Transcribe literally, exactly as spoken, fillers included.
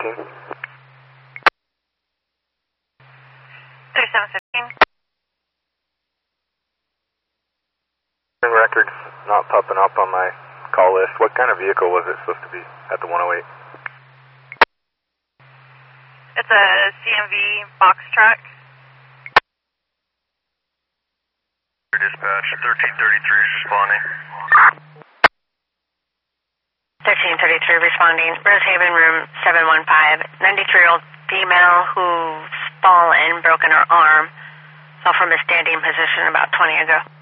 fifteen. thirty-seven fifteen. Records not popping up on my call list. What kind of vehicle was it supposed to be at the one oh eight? It's a C M V box truck. Dispatch, thirteen thirty-three is responding. thirteen thirty-three responding. Rosehaven, room seven one five. ninety-three-year-old female who's fallen, broken her arm. Fell from a standing position about twenty ago.